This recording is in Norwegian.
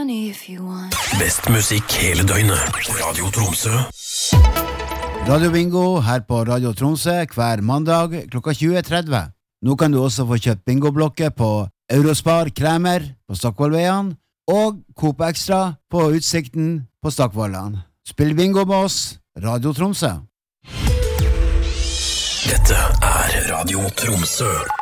money if you want. Best musikk hele døgnet. Radio Tromsø. Radio Bingo her på Radio Tromsø hver mandag klokka 20.30. Nå kan du også få kjøpt bingoblokker på Eurospar Kremer på Stockvollveien og Coop Extra på Utsikten på Stockvollan. Spill bingo med oss, Radio Tromsø. Dette er Radio Tromsø.